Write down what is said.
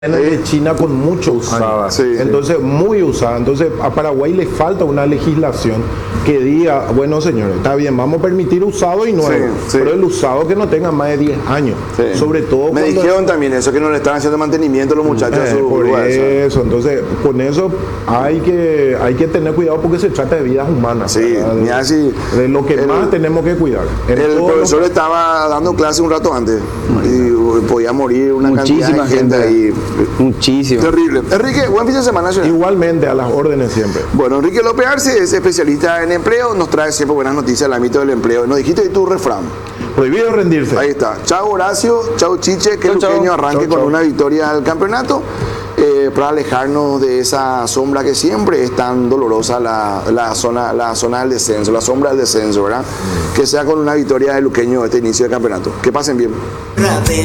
de China con mucho usada, entonces muy usada. Entonces a Paraguay le falta una legislación que diga, bueno señores, está bien, vamos a permitir usado y nuevo, pero el usado que no tenga más de 10 años, sobre todo me dijeron también eso, que no le están haciendo mantenimiento los muchachos a su por eso, entonces con eso hay que tener cuidado porque se trata de vidas humanas, de lo que más tenemos que cuidar. El profesor estaba dando clase un rato antes y podía morir una cantidad de gente ahí. Muchísimo. Terrible. Enrique, buen fin de semana. Igualmente, a las órdenes siempre. Bueno, Enrique López Arce es especialista en empleo, nos trae siempre buenas noticias del ámbito del empleo. Nos dijiste tu refrán. Prohibido rendirse. Ahí está. Chao Horacio, chao Chiche, que el luqueño arranque con una victoria al campeonato. Para alejarnos de esa sombra que siempre es tan dolorosa, la zona del descenso, la sombra del descenso, ¿verdad? Que sea con una victoria del luqueño este inicio del campeonato. Que pasen bien.